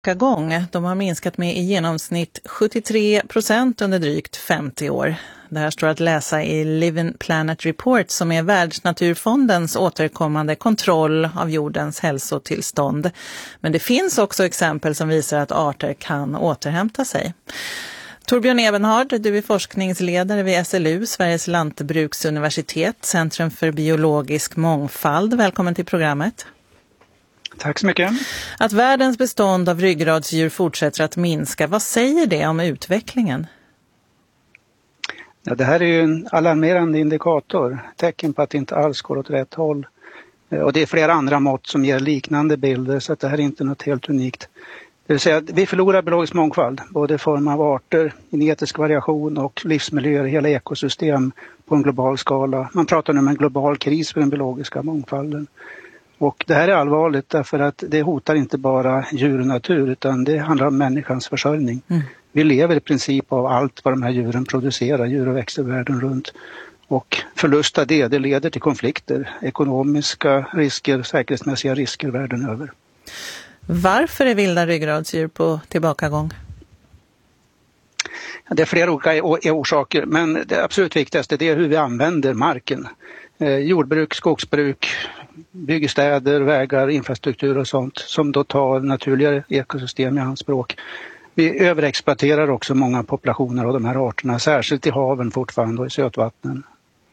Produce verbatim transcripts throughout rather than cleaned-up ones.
Gång. De har minskat med i genomsnitt sjuttiotre procent under drygt femtio år. Det här står att läsa i Living Planet Report som är Världsnaturfondens återkommande kontroll av jordens hälsotillstånd. Men det finns också exempel som visar att arter kan återhämta sig. Torbjörn Ebenhard, du är forskningsledare vid S L U, Sveriges lantbruksuniversitet, Centrum för biologisk mångfald. Välkommen till programmet. Tack så mycket. Att världens bestånd av ryggradsdjur fortsätter att minska, vad säger det om utvecklingen? Ja, det här är ju en alarmerande indikator, tecken på att det inte alls går åt rätt håll. Och det är flera andra mått som ger liknande bilder, så att det här är inte något helt unikt. Det vill säga att vi förlorar biologisk mångfald, både i form av arter, genetisk variation och livsmiljöer i hela ekosystem på en global skala. Man pratar nu om en global kris för den biologiska mångfalden. Och det här är allvarligt därför att det hotar inte bara djur och natur, utan det handlar om människans försörjning. Mm. Vi lever i princip av allt vad de här djuren producerar, djur och växter världen runt. Och förlust av det, det leder till konflikter, ekonomiska risker, säkerhetsmässiga risker världen över. Varför är vilda ryggradsdjur på tillbakagång? Det är flera olika orsaker, men det absolut viktigaste det är hur vi använder marken. Eh, jordbruk, skogsbruk, bygger städer, vägar, infrastruktur och sånt som då tar naturliga ekosystem i anspråk. Vi överexploaterar också många populationer av de här arterna, särskilt i haven fortfarande och i sötvattnen.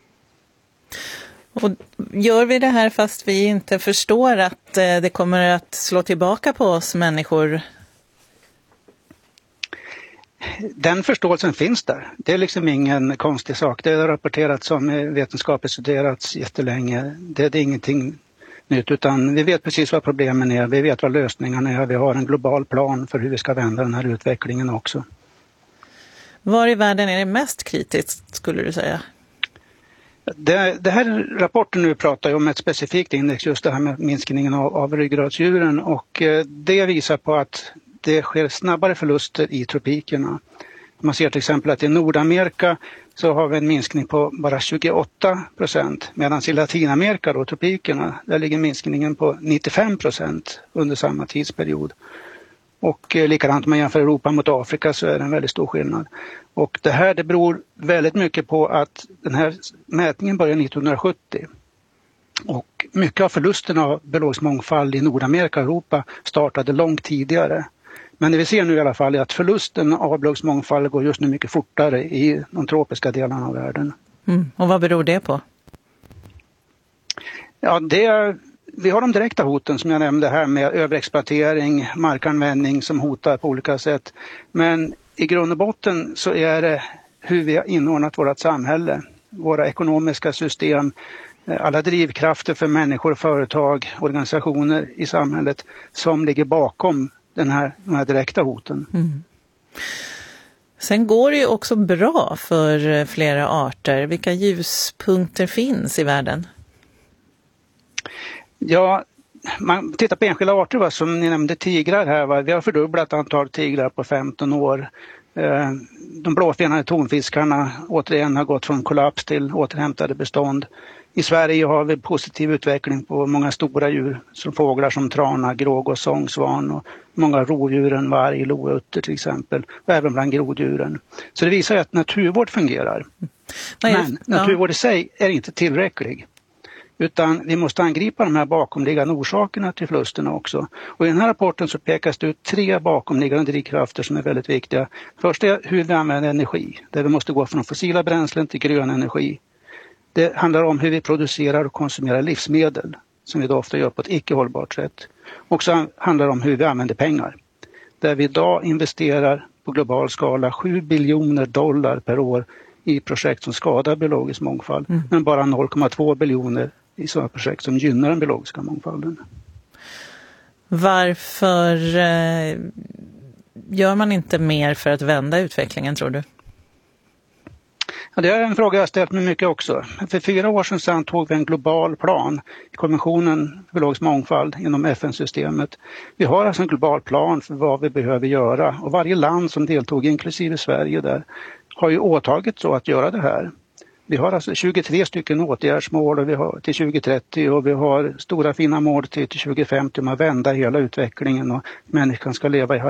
Och gör vi det här fast vi inte förstår att det kommer att slå tillbaka på oss människor? Den förståelsen finns där. Det är liksom ingen konstig sak. Det har rapporterats som vetenskapligt studerats jättelänge. Det, det är ingenting nytt, utan vi vet precis vad problemen är. Vi vet vad lösningarna är. Vi har en global plan för hur vi ska vända den här utvecklingen också. Var i världen är det mest kritiskt, skulle du säga? Det, det här rapporten nu pratar ju om ett specifikt index, just det här med minskningen av, av ryggradsdjuren, och eh, det visar på att det sker snabbare förluster i tropikerna. Man ser till exempel att i Nordamerika så har vi en minskning på bara tjugoåtta procent, medan i Latinamerika och tropikerna där ligger minskningen på nittiofem procent under samma tidsperiod. Och eh, likadant om man jämför Europa mot Afrika så är det en väldigt stor skillnad. Och det här det beror väldigt mycket på att den här mätningen började nittonhundrasjuttio. Och mycket av förlusten av biologisk mångfald i Nordamerika och Europa startade långt tidigare. Men det vi ser nu i alla fall är att förlusten av biologisk mångfald går just nu mycket fortare i de tropiska delarna av världen. Mm. Och vad beror det på? Ja, det är... Vi har de direkta hoten som jag nämnde här med överexploatering, markanvändning som hotar på olika sätt. Men i grund och botten så är det hur vi har inordnat vårt samhälle, våra ekonomiska system, alla drivkrafter för människor, företag, organisationer i samhället som ligger bakom den här, de här direkta hoten. Mm. Sen går det ju också bra för flera arter. Vilka ljuspunkter finns i världen? Ja, man tittar på enskilda arter, va, som ni nämnde tigrar här. Va? Vi har fördubblat antal tigrar på femton år. Eh, de blåfenade tonfiskarna återigen har gått från kollaps till återhämtade bestånd. I Sverige har vi positiv utveckling på många stora djur som fåglar som trana, grågås, sångsvan och många rovdjuren, varg, lo och utter till exempel. Och även bland groddjuren. Så det visar ju att naturvård fungerar. Men naturvård i sig är inte tillräcklig. Utan vi måste angripa de här bakomliggande orsakerna till förlusterna också. Och i den här rapporten så pekas det ut tre bakomliggande drivkrafter som är väldigt viktiga. Först är hur vi använder energi. Där vi måste gå från fossila bränslen till grön energi. Det handlar om hur vi producerar och konsumerar livsmedel. Som vi då ofta gör på ett icke hållbart sätt. Och så handlar det om hur vi använder pengar. Där vi idag investerar på global skala sju biljoner dollar per år i projekt som skadar biologisk mångfald. Mm. Men bara noll komma två biljoner i sådana projekt som gynnar den biologiska mångfalden. Varför eh, gör man inte mer för att vända utvecklingen, tror du? Ja, det är en fråga jag ställt mig mycket också. För fyra år sedan, sedan tog vi en global plan i konventionen för biologisk mångfald inom F N-systemet. Vi har alltså en global plan för vad vi behöver göra. Och varje land som deltog, inklusive Sverige där, har ju åtagit så att göra det här. Vi har alltså tjugotre stycken åtgärdsmål och vi har till tjugo trettio och vi har stora fina mål till tjugo femtio om att vända hela utvecklingen och människan ska leva i